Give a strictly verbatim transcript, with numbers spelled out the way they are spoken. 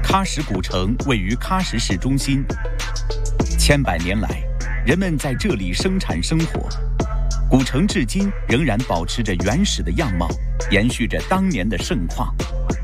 喀什古城位于喀什市中心，千百年来，人们在这里生产生活。古城至今仍然保持着原始的样貌，延续着当年的盛况。